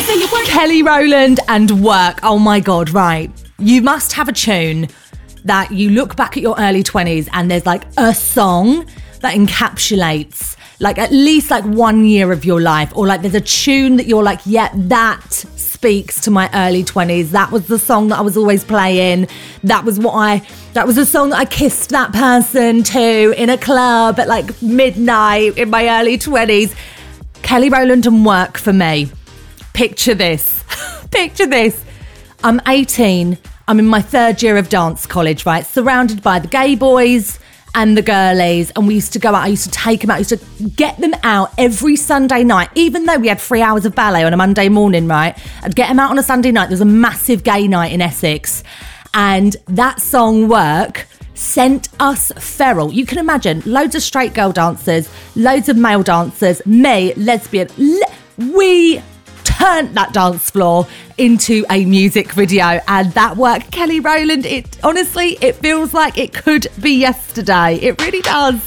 Kelly Rowland and Work. Oh my God, right. You must have a tune that you look back at your early 20s and there's like a song that encapsulates like at least like 1 year of your life, or like there's a tune that you're like, yeah, that speaks to my early 20s. That was the song that I was always playing. That was the song that I kissed that person to in a club at like midnight in my early 20s. Kelly Rowland and Work for me. Picture this. Picture this. I'm 18. I'm in my third year of dance college, right? Surrounded by the gay boys and the girlies. And we used to go out. I used to take them out. I used to get them out every Sunday night, even though we had 3 hours of ballet on a Monday morning, right? I'd get them out on a Sunday night. There was a massive gay night in Essex. And that song, Work, sent us feral. You can imagine loads of straight girl dancers, loads of male dancers, me, lesbian. We turned that dance floor into a music video, and that Work, Kelly Rowland, it honestly, it feels like it could be yesterday. It really does.